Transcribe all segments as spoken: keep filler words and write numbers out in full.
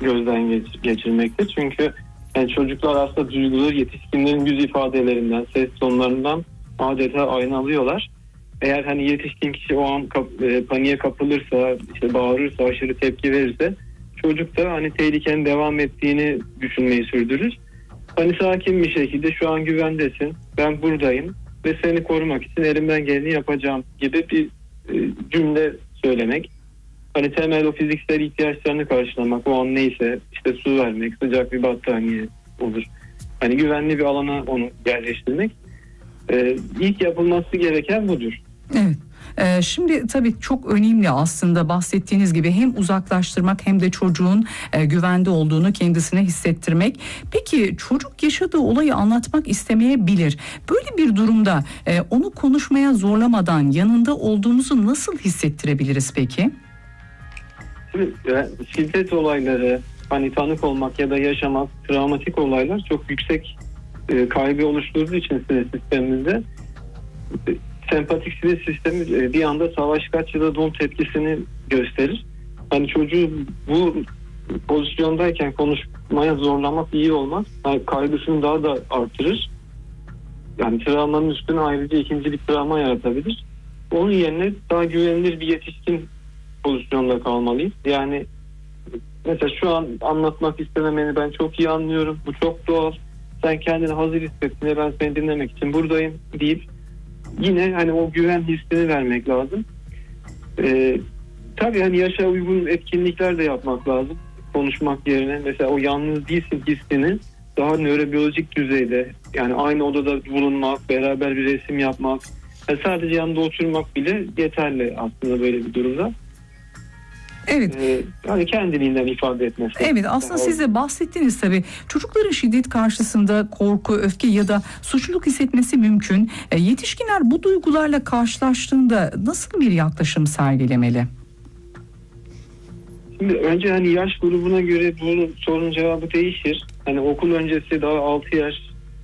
gözden geç, geçirmekte. Çünkü yani çocuklar aslında duyguları yetişkinlerin yüz ifadelerinden, ses tonlarından adeta aynı alıyorlar. Eğer hani yetişkin kişi o an kap, e, paniğe kapılırsa, işte bağırırsa, aşırı tepki verirse, çocuk da hani tehlikenin devam ettiğini düşünmeyi sürdürür. Hani sakin bir şekilde şu an güvendesin, ben buradayım ve seni korumak için elimden geleni yapacağım gibi bir e, cümle söylemek. Hani temel o fiziksel ihtiyaçlarını karşılamak, o an neyse işte su vermek, sıcak bir battaniye olur. Hani güvenli bir alana onu yerleştirmek. Ee, ilk yapılması gereken budur. Evet. Ee, şimdi tabii çok önemli aslında bahsettiğiniz gibi hem uzaklaştırmak hem de çocuğun e, güvende olduğunu kendisine hissettirmek. Peki çocuk yaşadığı olayı anlatmak istemeyebilir. Böyle bir durumda e, onu konuşmaya zorlamadan yanında olduğumuzu nasıl hissettirebiliriz peki? Şimdi, e, şiddet olayları, hani tanık olmak ya da yaşamak, travmatik olaylar çok yüksek e, kaygı oluşturduğu için sinir sistemimizde e, sempatik sinir sistemi e, bir anda savaş kaç ya da don tepkisini gösterir. Hani çocuğu bu pozisyondayken konuşmaya zorlamak iyi olmaz. Yani kaygısını daha da artırır. Yani travmanın üstüne ayrıca ikinci bir travma yaratabilir. Onun yerine daha güvenilir bir yetişkin pozisyonda kalmalıyız. Yani mesela şu an anlatmak istememeni ben çok iyi anlıyorum. Bu çok doğal. Sen kendini hazır hissettiğinde ben seni dinlemek için buradayım deyip yine hani o güven hissini vermek lazım. Ee, tabii hani yaşa uygun etkinlikler de yapmak lazım. Konuşmak yerine mesela o yalnız değilsin hissini daha nörobiyolojik düzeyde, yani aynı odada bulunmak, beraber bir resim yapmak, yani sadece yanında oturmak bile yeterli aslında böyle bir durumda. Evet. Ee, yani kendiliğinden ifade etmesi. Evet, aslında siz de bahsettiniz tabii. Çocukların şiddet karşısında korku, öfke ya da suçluluk hissetmesi mümkün. E, yetişkinler bu duygularla karşılaştığında nasıl bir yaklaşım sergilemeli? Şimdi önce hani yaş grubuna göre bu sorunun cevabı değişir. Hani okul öncesi daha altı yaş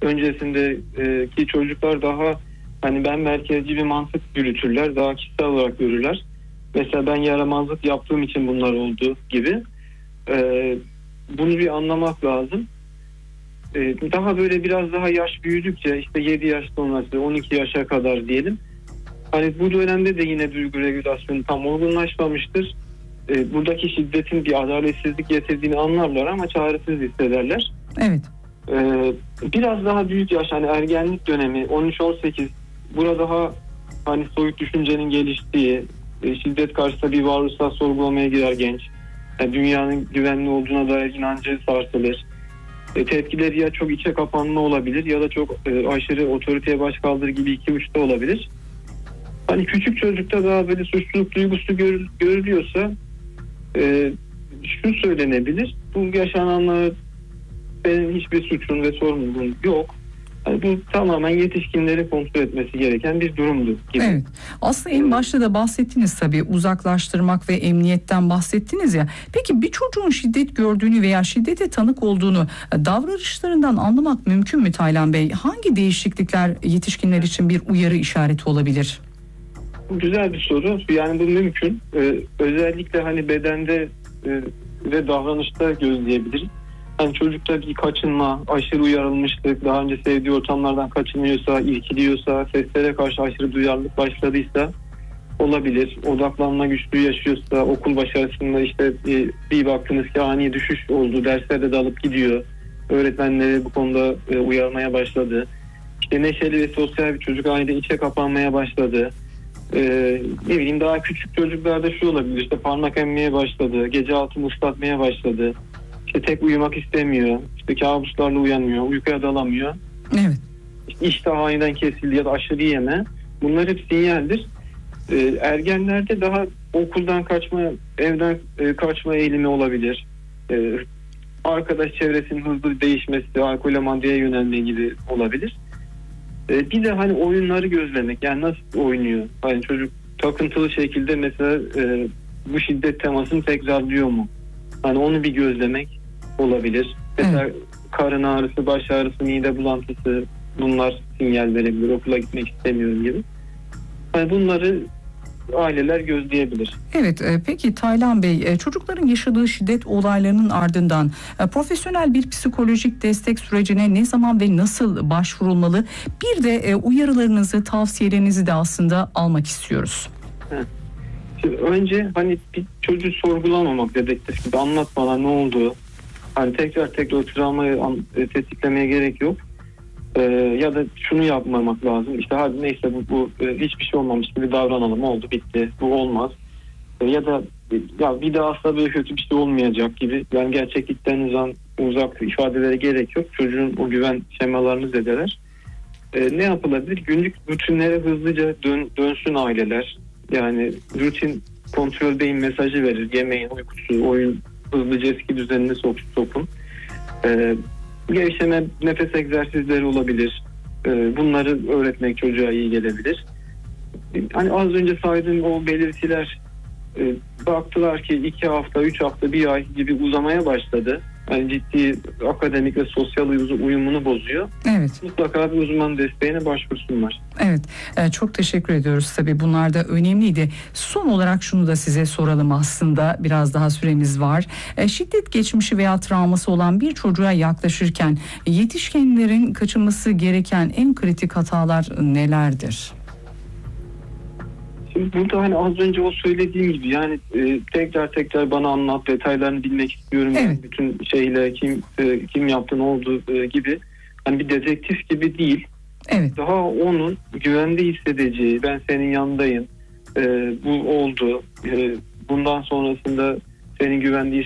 öncesindeki çocuklar daha hani ben merkezci bir mantık yürütürler, daha kişisel olarak görürler. Mesela ben yaramazlık yaptığım için bunlar oldu gibi. Ee, bunu bir anlamak lazım. Ee, daha böyle biraz daha yaş büyüdükçe işte yedi yaş sonrası on iki yaşa kadar diyelim. Hani bu dönemde de yine duygu regülasyonu tam olgunlaşmamıştır. Ee, buradaki şiddetin bir adaletsizlik getirdiğini anlarlar ama çaresiz hissederler. Evet. Ee, biraz daha büyük yaş hani ergenlik dönemi on üç on sekiz burada daha hani soyut düşüncenin geliştiği, şiddet karşısında bir varoluşsal sorgulamaya girer genç. Yani dünyanın güvenli olduğuna dair inancı sarsılır. E, tepkileri ya çok içe kapanma olabilir ya da çok e, aşırı otoriteye başkaldırı gibi iki uçta olabilir. Hani küçük çocukta daha böyle suçluluk duygusu gör, görülüyorsa e, şu söylenebilir. Bu yaşananlar benim hiçbir suçum ve sorumluluğum yok. Yani bu tamamen yetişkinlerin kontrol etmesi gereken bir durumdu gibi. Evet. Aslında en başta da bahsettiniz tabii, uzaklaştırmak ve emniyetten bahsettiniz ya. Peki bir çocuğun şiddet gördüğünü veya şiddete tanık olduğunu davranışlarından anlamak mümkün mü Taylan Bey? Hangi değişiklikler yetişkinler için bir uyarı işareti olabilir? Güzel bir soru. Yani bu mümkün. Ee, özellikle hani bedende e, ve davranışta gözleyebiliriz. Hani çocukta bir kaçınma, aşırı uyarılmışlık, daha önce sevdiği ortamlardan kaçınıyorsa, irkiliyorsa, seslere karşı aşırı duyarlılık başladıysa olabilir. Odaklanma güçlüğü yaşıyorsa, okul başarısında işte bir, bir baktınız ki ani düşüş oldu, derslerde dalıp gidiyor. Öğretmenleri bu konuda e, uyarmaya başladı. İşte neşeli ve sosyal bir çocuk aniden içe kapanmaya başladı. Ee, ne bileyim daha küçük çocuklarda şu olabilir, işte parmak emmeye başladı, gece altını ıslatmaya başladı. İşte tek uyumak istemiyor. İşte kabuslarla uyanıyor. Uykuya dalamıyor. Evet. İşte iştah aniden kesildi ya da aşırı yeme. Bunlar hep sinyaldir. Ee, ergenlerde daha okuldan kaçma, evden e, kaçma eğilimi olabilir. Ee, arkadaş çevresinin hızlı değişmesi, alkole maddeye yönelme gibi olabilir. Ee, bir de hani oyunları gözlemek. Yani nasıl oynuyor? Hani çocuk takıntılı şekilde mesela e, bu şiddet temasını tekrarlıyor mu? Hani onu bir gözlemek olabilir. Mesela evet. Karın ağrısı, baş ağrısı, mide bulantısı, bunlar sinyal verebilir. Okula gitmek istemiyorum gibi. Yani bunları aileler gözleyebilir. Evet, e, peki Taylan Bey, e, çocukların yaşadığı şiddet olaylarının ardından e, profesyonel bir psikolojik destek sürecine ne zaman ve nasıl başvurulmalı? Bir de e, uyarılarınızı, tavsiyelerinizi de aslında almak istiyoruz. Heh. Şimdi önce hani bir çocuğu sorgulamamak, dedektif gibi anlat bana ne oldu. Hani tekrar tekrar travmayı an, e, tetiklemeye gerek yok. Ee, ya da şunu yapmamak lazım. İşte hadi neyse bu, bu e, hiçbir şey olmamış gibi davranalım. Oldu bitti. Bu olmaz. E, ya da e, ya bir daha asla böyle kötü bir şey olmayacak gibi. Yani gerçeklikten uzak, uzak ifadelere gerek yok. Çocuğun o güven şemalarını zedeler. E, ne yapılabilir? Günlük rutinlere hızlıca dön, dönsün aileler. Yani rutin kontroldeyim mesajı verir. Yemeğin, uykusu, oyun hızlıca eski düzenine sok, sokun. E, Gevşeme, nefes egzersizleri olabilir. Bunları öğretmek çocuğa iyi gelebilir. Hani az önce saydığım o belirtiler baktılar ki iki hafta, üç hafta, bir ay gibi uzamaya başladı. Yani ciddi akademik ve sosyal uyumunu bozuyor. Evet. Mutlaka bir uzman desteğine başvursunlar. Evet, çok teşekkür ediyoruz. Tabii bunlar da önemliydi. Son olarak şunu da size soralım aslında. Biraz daha süremiz var. Şiddet geçmişi veya travması olan bir çocuğa yaklaşırken yetişkinlerin kaçınması gereken en kritik hatalar nelerdir? Şimdi burada hani az önce o söylediğim gibi yani e, tekrar tekrar bana anlat, detaylarını bilmek istiyorum. Evet. Yani bütün şeyle kim e, kim yaptı, ne oldu e, gibi. Hani bir dedektif gibi değil. Evet. Daha onun güvende hissedeceği, ben senin yanındayım, e, bu oldu, e, bundan sonrasında senin güvende